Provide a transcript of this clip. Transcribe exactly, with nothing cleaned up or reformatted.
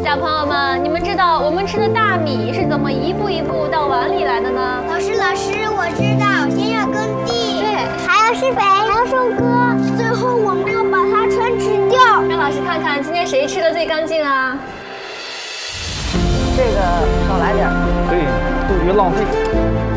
小朋友们，你们知道我们吃的大米是怎么一步一步到碗里来的呢？ 老师，老师，我知道，先要耕地， 对， 还要施肥，还要收割，最后我们要把它全吃掉。 让老师看看今天谁吃的最干净啊？ 这个少来点， 对，杜绝浪费。